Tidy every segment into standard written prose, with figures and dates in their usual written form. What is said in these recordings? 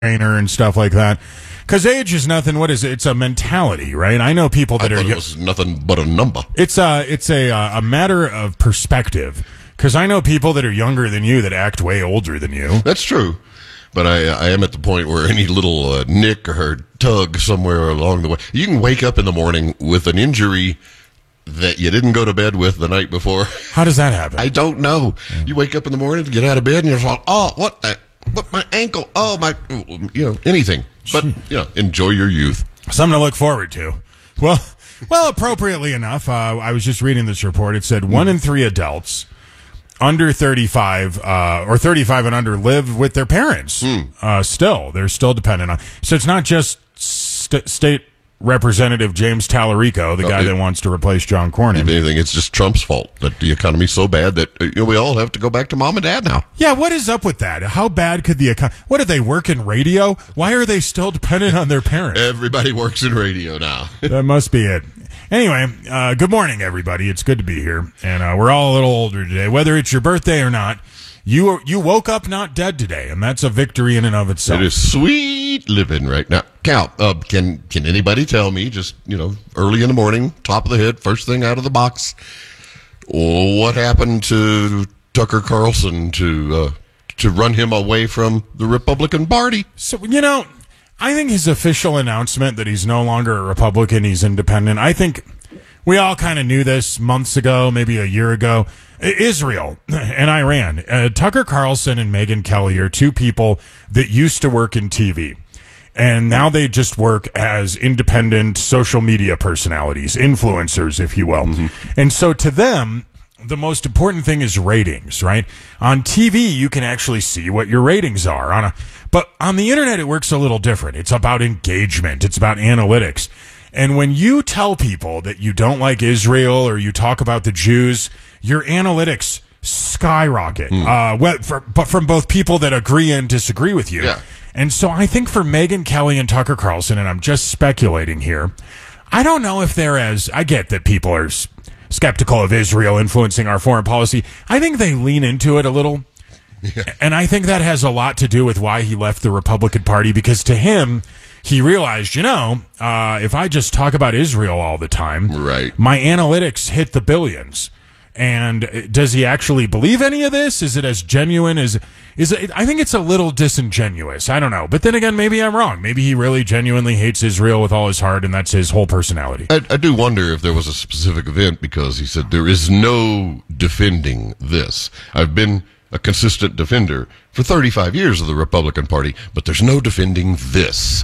trainer and stuff like that. Because age is nothing. What is it? It's a mentality, right? I know people that it was nothing but a number. It's a matter of perspective. Because I know people that are younger than you that act way older than you. That's true. But I am at the point where any little nick or tug somewhere along the way, you can wake up in the morning with an injury that you didn't go to bed with the night before. How does that happen? I don't know. Yeah. You wake up in the morning to get out of bed and you're like, oh, what my ankle? Oh, my, anything. But, enjoy your youth. Something to look forward to. Well, appropriately enough, I was just reading this report. It said 1 in 3 adults under 35 or 35 and under live with their parents. Still, they're still dependent on. So it's not just state Representative James Tallarico, the guy that wants to replace John Cornyn. If anything, it's just Trump's fault that the economy's so bad that we all have to go back to mom and dad now. Yeah, what is up with that? How bad could the economy... What, do they work in radio? Why are they still dependent on their parents? Everybody works in radio now. That must be it. Anyway, good morning, everybody. It's good to be here. And we're all a little older today. Whether it's your birthday or not, you woke up not dead today, and that's a victory in and of itself. It is sweet living right now. Cal, can anybody tell me, just, early in the morning, top of the head, first thing out of the box, what happened to Tucker Carlson to run him away from the Republican Party? So, I think his official announcement that he's no longer a Republican, he's independent, I think we all kind of knew this months ago, maybe a year ago. Israel and Iran. Tucker Carlson and Megyn Kelly are two people that used to work in TV. And now they just work as independent social media personalities, influencers, if you will. Mm-hmm. And so to them, the most important thing is ratings, right? On TV, you can actually see what your ratings are. But on the internet, it works a little different. It's about engagement. It's about analytics. And when you tell people that you don't like Israel or you talk about the Jews, your analytics skyrocket. But from both people that agree and disagree with you. Yeah. And so I think for Megyn Kelly and Tucker Carlson, and I'm just speculating here, I don't know if they're I get that people are skeptical of Israel influencing our foreign policy. I think they lean into it a little. Yeah. And I think that has a lot to do with why he left the Republican Party, because to him, he realized, if I just talk about Israel all the time, right, my analytics hit the billions. And does he actually believe any of this? Is it as genuine as it? I think it's a little disingenuous. I don't know. But then again, maybe I'm wrong. Maybe he really genuinely hates Israel with all his heart, and that's his whole personality. I do wonder if there was a specific event, because he said there is no defending this. I've been a consistent defender for 35 years of the Republican Party, but there's no defending this.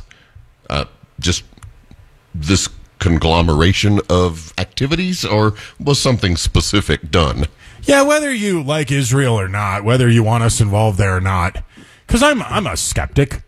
Just this conglomeration of activities, or was something specific done? Yeah, whether you like Israel or not, whether you want us involved there or not, because I'm a skeptic.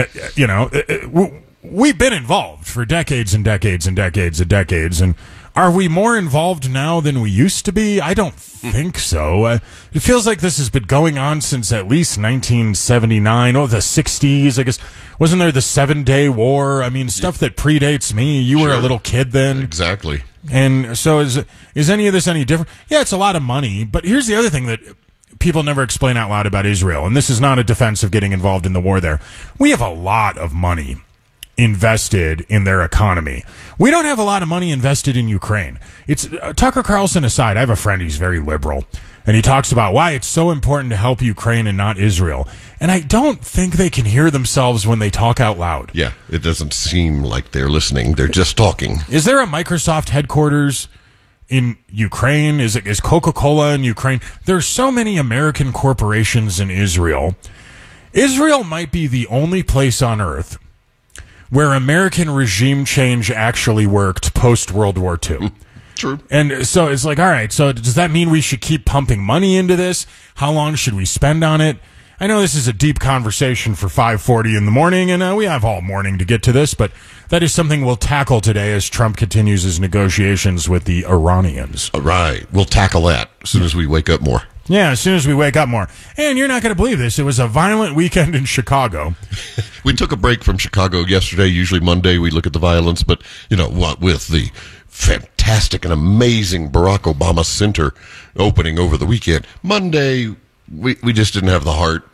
We've been involved for decades and decades and decades and decades, and are we more involved now than we used to be? I don't think so. It feels like this has been going on since at least 1979 or the 60s, I guess. Wasn't there the 7-Day War? I mean, stuff that predates me. You were a little kid then. Exactly. And so is any of this any different? Yeah, it's a lot of money. But here's the other thing that people never explain out loud about Israel, and this is not a defense of getting involved in the war there. We have a lot of money invested in their economy. We don't have a lot of money invested in Ukraine. It's Tucker Carlson aside, I have a friend, he's very liberal, and he talks about why it's so important to help Ukraine and not Israel. And I don't think they can hear themselves when they talk out loud. Yeah, it doesn't seem like they're listening. They're just talking. Is there a Microsoft headquarters in Ukraine? Is Coca-Cola in Ukraine? There's so many American corporations in Israel. Israel might be the only place on earth where American regime change actually worked post-World War II. True. And so it's like, all right, so does that mean we should keep pumping money into this? How long should we spend on it? I know this is a deep conversation for 5:40 in the morning, and we have all morning to get to this, but that is something we'll tackle today as Trump continues his negotiations with the Iranians. Right. We'll tackle that as soon as we wake up more. Yeah, as soon as we wake up more. And you're not going to believe this. It was a violent weekend in Chicago. We took a break from Chicago yesterday. Usually Monday we look at the violence, but, with the fantastic and amazing Barack Obama Center opening over the weekend, Monday we just didn't have the heart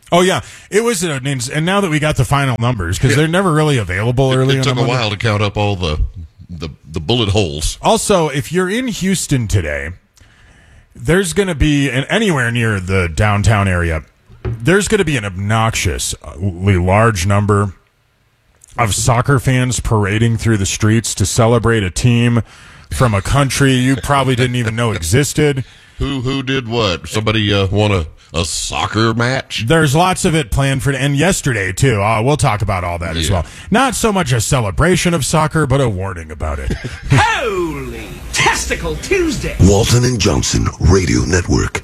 Oh, yeah. It was and now that we got the final numbers, because they're never really available early It on took a while to count up all the bullet holes. Also, if you're in Houston today, there's going to be, anywhere near the downtown area, there's going to be an obnoxiously large number of soccer fans parading through the streets to celebrate a team from a country you probably didn't even know existed. Who did what? Somebody won a soccer match? There's lots of it planned and yesterday, too. We'll talk about all that as well. Not so much a celebration of soccer, but a warning about it. Holy Testicle Tuesday! Walton and Johnson Radio Network.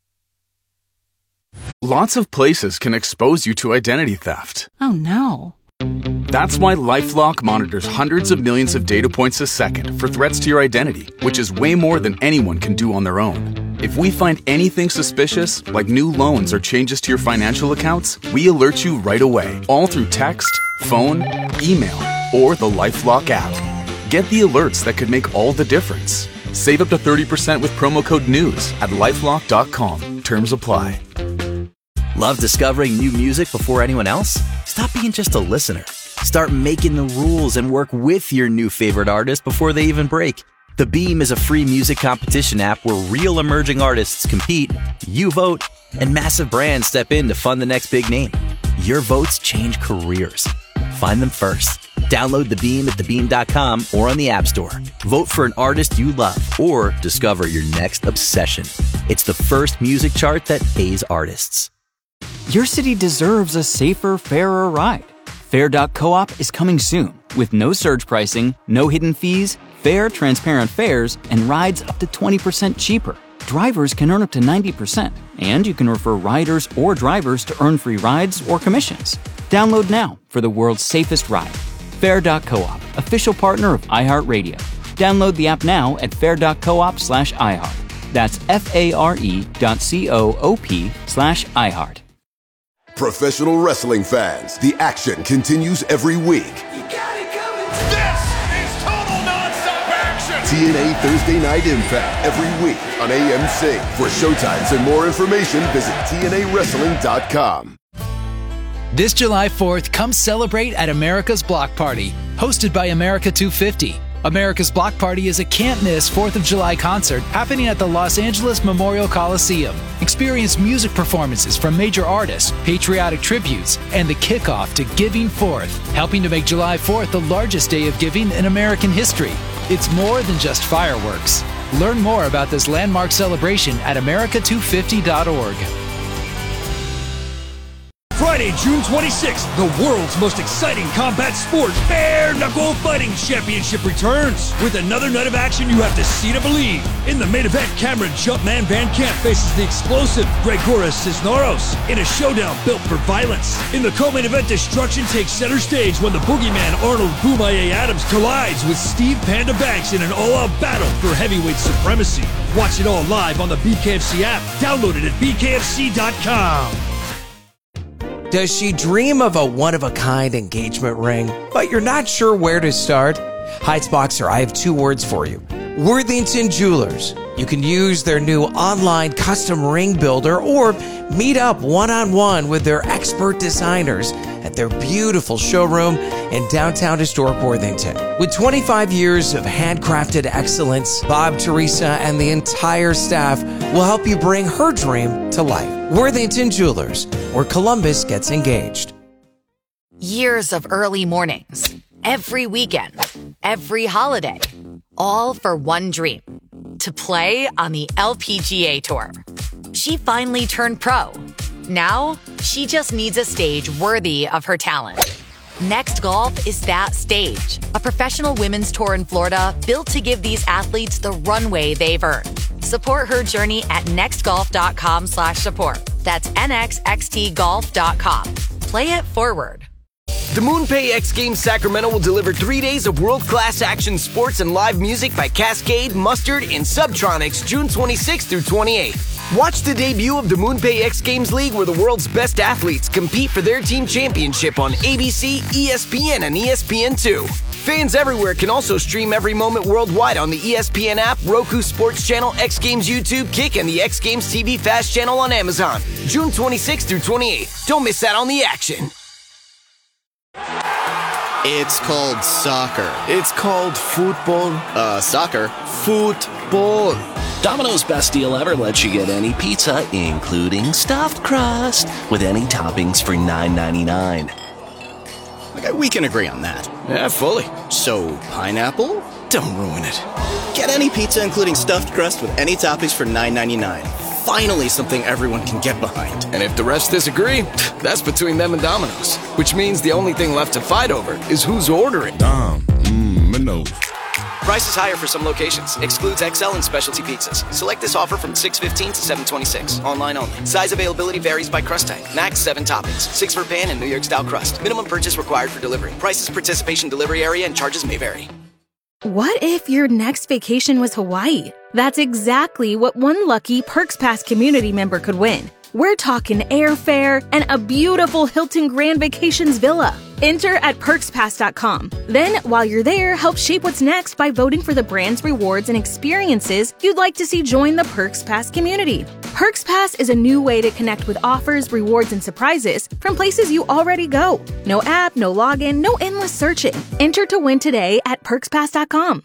Lots of places can expose you to identity theft. Oh, no. That's why LifeLock monitors hundreds of millions of data points a second for threats to your identity, which is way more than anyone can do on their own. If we find anything suspicious, like new loans or changes to your financial accounts, we alert you right away, all through text, phone, email, or the LifeLock app. Get the alerts that could make all the difference. Save up to 30% with promo code NEWS at LifeLock.com. Terms apply. Love discovering new music before anyone else? Stop being just a listener. Start making the rules and work with your new favorite artist before they even break. The Beam is a free music competition app where real emerging artists compete, you vote, and massive brands step in to fund the next big name. Your votes change careers. Find them first. Download The Beam at thebeam.com or on the App Store. Vote for an artist you love or discover your next obsession. It's the first music chart that pays artists. Your city deserves a safer, fairer ride. Fair.coop is coming soon with no surge pricing, no hidden fees, fair, transparent fares, and rides up to 20% cheaper. Drivers can earn up to 90%, and you can refer riders or drivers to earn free rides or commissions. Download now for the world's safest ride. Fair.coop, official partner of iHeartRadio. Download the app now at fair.coop/iHeart. That's FARE.coop/iHeart. Professional wrestling fans, the action continues every week. You got it coming. This is total nonstop action. TNA Thursday Night Impact every week on AMC. For showtimes and more information, visit TNAWrestling.com. This July 4th, come celebrate at America's Block Party, hosted by America 250. America's Block Party is a can't-miss 4th of July concert happening at the Los Angeles Memorial Coliseum. Experience music performances from major artists, patriotic tributes, and the kickoff to Giving Forth, helping to make July 4th the largest day of giving in American history. It's more than just fireworks. Learn more about this landmark celebration at america250.org. Friday, June 26th, the world's most exciting combat sport, Bare Knuckle Fighting Championship returns with another night of action you have to see to believe. In the main event, Cameron Jumpman Van Camp faces the explosive Gregoras Cisneros in a showdown built for violence. In the co-main event, destruction takes center stage when the boogeyman Arnold Boomaye Adams collides with Steve Panda Banks in an all-out battle for heavyweight supremacy. Watch it all live on the BKFC app. Download it at bkfc.com. Does she dream of a one-of-a-kind engagement ring, but you're not sure where to start? Heights Boxer, I have two words for you. Worthington Jewelers. You can use their new online custom ring builder or meet up one-on-one with their expert designers at their beautiful showroom in downtown historic Worthington. With 25 years of handcrafted excellence, Bob, Teresa, and the entire staff will help you bring her dream to life. Worthington Jewelers, where Columbus gets engaged. Years of early mornings, every weekend, every holiday, all for one dream, to play on the LPGA Tour. She finally turned pro. Now, she just needs a stage worthy of her talent. Next Golf is that stage, a professional women's tour in Florida built to give these athletes the runway they've earned. Support her journey at nextgolf.com/support. That's nxxtgolf.com. Play it forward. The MoonPay X Games Sacramento will deliver 3 days of world-class action sports and live music by Cascade, Mustard, and Subtronics June 26th through 28th. Watch the debut of the MoonPay X Games League where the world's best athletes compete for their team championship on ABC, ESPN, and ESPN2. Fans everywhere can also stream every moment worldwide on the ESPN app, Roku Sports Channel, X Games YouTube, Kick, and the X Games TV Fast Channel on Amazon. June 26th through 28th. Don't miss out on the action. It's called soccer. It's called football. Soccer. Football. Domino's best deal ever lets you get any pizza, including stuffed crust, with any toppings for $9.99. Okay, we can agree on that. Yeah, fully. So, pineapple? Don't ruin it. Get any pizza, including stuffed crust, with any toppings for $9.99. Finally, something everyone can get behind. And if the rest disagree, that's between them and Domino's. Which means the only thing left to fight over is who's ordering. Domino's. Price is higher for some locations. Excludes XL and specialty pizzas. Select this offer from 6/15 to 7/26. Online only. Size availability varies by crust type. Max 7 toppings. 6 for pan and New York style crust. Minimum purchase required for delivery. Prices, participation, delivery area, and charges may vary. What if your next vacation was Hawaii? That's exactly what one lucky Perks Pass community member could win. We're talking airfare and a beautiful Hilton Grand Vacations villa. Enter at PerksPass.com. Then, while you're there, help shape what's next by voting for the brands, rewards, and experiences you'd like to see join the Perks Pass community. Perks Pass is a new way to connect with offers, rewards, and surprises from places you already go. No app, no login, no endless searching. Enter to win today at PerksPass.com.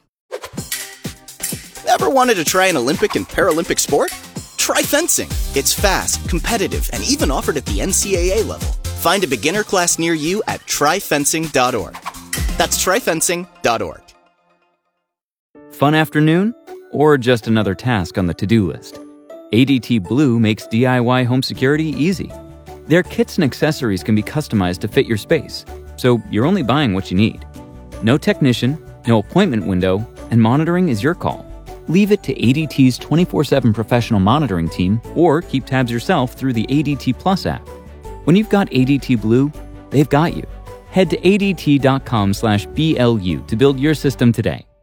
Ever wanted to try an Olympic and Paralympic sport? Try fencing. It's fast, competitive, and even offered at the NCAA level. Find a beginner class near you at tryfencing.org. That's tryfencing.org. Fun afternoon? Or just another task on the to-do list? ADT Blue makes DIY home security easy. Their kits and accessories can be customized to fit your space, so you're only buying what you need. No technician, no appointment window, and monitoring is your call. Leave it to ADT's 24/7 professional monitoring team or keep tabs yourself through the ADT Plus app. When you've got ADT Blue, they've got you. Head to ADT.com/BLU to build your system today.